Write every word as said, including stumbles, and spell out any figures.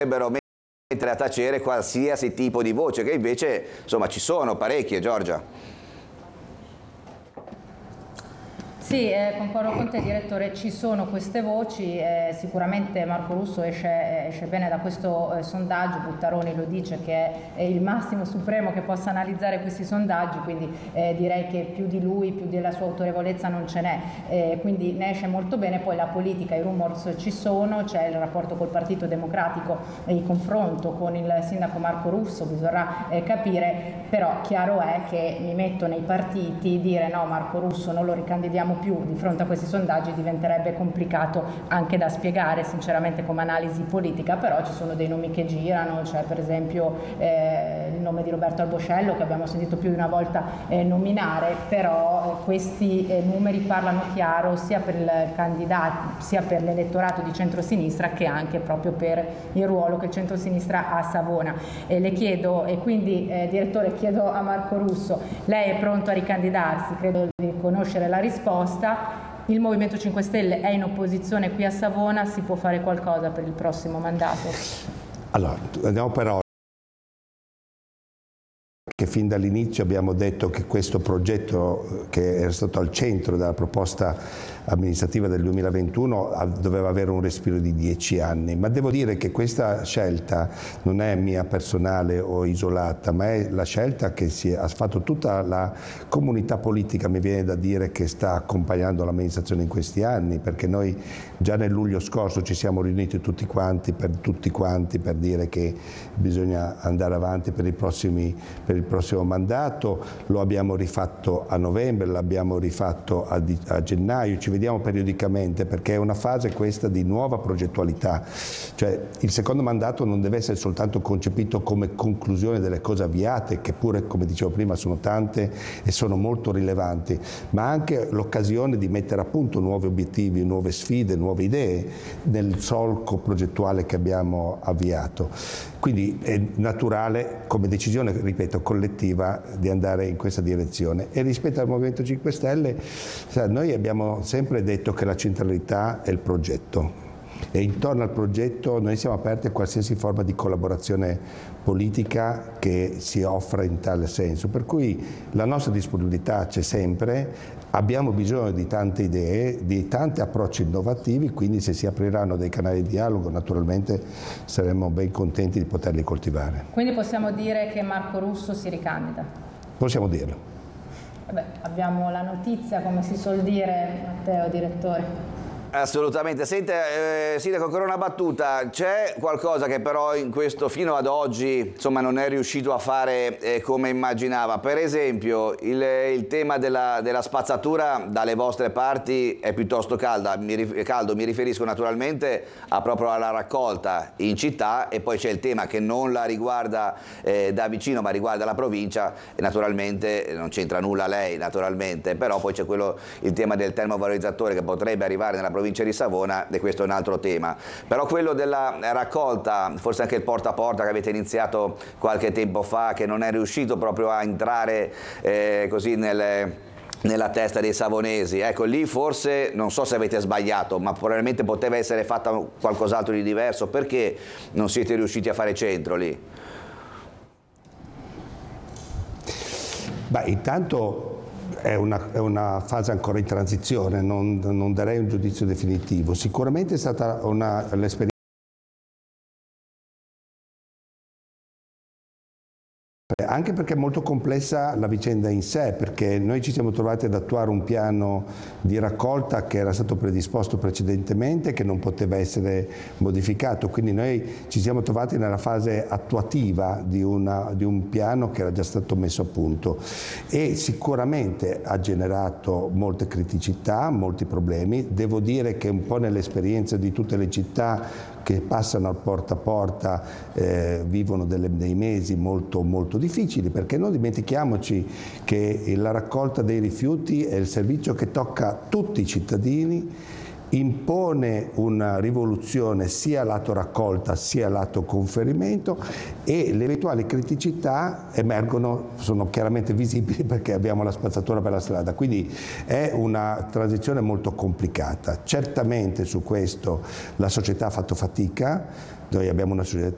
dovrebbero mettere a tacere qualsiasi tipo di voce, che invece insomma ci sono parecchie, Giorgia. Sì, eh, concordo con te direttore, ci sono queste voci, eh, sicuramente Marco Russo esce, esce bene da questo eh, sondaggio, Buttaroni lo dice che è, è il massimo supremo che possa analizzare questi sondaggi, quindi eh, direi che più di lui, più della sua autorevolezza non ce n'è, eh, quindi ne esce molto bene. Poi la politica, i rumors ci sono, c'è il rapporto col Partito Democratico e il confronto con il sindaco Marco Russo, bisognerà eh, capire, però chiaro è che mi metto nei partiti, dire no Marco Russo non lo ricandidiamo più di fronte a questi sondaggi diventerebbe complicato anche da spiegare sinceramente come analisi politica, però ci sono dei nomi che girano, c'è per esempio eh, il nome di Roberto Alboscello che abbiamo sentito più di una volta eh, nominare, però eh, questi eh, numeri parlano chiaro sia per il candidato sia per l'elettorato di centrosinistra che anche proprio per il ruolo che il centrosinistra ha a Savona. E le chiedo, e quindi eh, direttore chiedo a Marco Russo, lei è pronto a ricandidarsi? Credo di conoscere la risposta. Il Movimento cinque Stelle è in opposizione qui a Savona, si può fare qualcosa per il prossimo mandato? Allora, andiamo però che fin dall'inizio abbiamo detto che questo progetto, che era stato al centro della proposta amministrativa del duemilaventuno, doveva avere un respiro di dieci anni, ma devo dire che questa scelta non è mia personale o isolata, ma è la scelta che si è, ha fatto tutta la comunità politica, mi viene da dire, che sta accompagnando l'amministrazione in questi anni, perché noi già nel luglio scorso ci siamo riuniti tutti quanti per, tutti quanti per dire che bisogna andare avanti per i prossimi per il prossimo mandato, lo abbiamo rifatto a novembre, l'abbiamo rifatto a, a gennaio, ci vediamo periodicamente perché è una fase questa di nuova progettualità, cioè il secondo mandato non deve essere soltanto concepito come conclusione delle cose avviate, che pure, come dicevo prima, sono tante e sono molto rilevanti, ma anche l'occasione di mettere a punto nuovi obiettivi, nuove sfide, nuove idee nel solco progettuale che abbiamo avviato. Quindi è naturale come decisione, ripeto, collettiva di andare in questa direzione. E rispetto al Movimento cinque Stelle, noi abbiamo sempre detto che la centralità è il progetto e intorno al progetto noi siamo aperti a qualsiasi forma di collaborazione politica che si offra in tale senso, per cui la nostra disponibilità c'è sempre, abbiamo bisogno di tante idee, di tanti approcci innovativi, quindi se si apriranno dei canali di dialogo naturalmente saremo ben contenti di poterli coltivare. Quindi possiamo dire che Marco Russo si ricandida? Possiamo dirlo. Vabbè, abbiamo la notizia, come si suol dire, Matteo, direttore. Assolutamente. Sente, eh, Sindaco, ancora una battuta. C'è qualcosa che però in questo fino ad oggi insomma non è riuscito a fare eh, come immaginava? Per esempio il, il tema della, della spazzatura dalle vostre parti è piuttosto calda, mi, rif caldo, mi riferisco naturalmente a proprio alla raccolta in città, e poi c'è il tema che non la riguarda eh, da vicino ma riguarda la provincia e naturalmente non c'entra nulla lei naturalmente, però poi c'è quello, il tema del termovalorizzatore che potrebbe arrivare nella provincia provincia di Savona, e questo è un altro tema. Però quello della raccolta, forse anche il porta a porta che avete iniziato qualche tempo fa, che non è riuscito proprio a entrare eh, così nelle... nella testa dei savonesi, ecco lì forse non so se avete sbagliato, ma probabilmente poteva essere fatta qualcos'altro di diverso. Perché non siete riusciti a fare centro lì? Beh, intanto È una, è una fase ancora in transizione, non, non darei un giudizio definitivo. Sicuramente è stata l'esperienza anche perché è molto complessa la vicenda in sé, perché noi ci siamo trovati ad attuare un piano di raccolta che era stato predisposto precedentemente, che non poteva essere modificato, quindi noi ci siamo trovati nella fase attuativa di, una, di un piano che era già stato messo a punto e sicuramente ha generato molte criticità, molti problemi. Devo dire che un po' nell'esperienza di tutte le città che passano al porta a porta eh, vivono delle, dei mesi molto, molto difficili, perché non dimentichiamoci che la raccolta dei rifiuti è il servizio che tocca tutti i cittadini, impone una rivoluzione sia lato raccolta sia lato conferimento, e le eventuali criticità emergono, sono chiaramente visibili perché abbiamo la spazzatura per la strada, quindi è una transizione molto complicata. Certamente su questo la società ha fatto fatica, noi abbiamo una società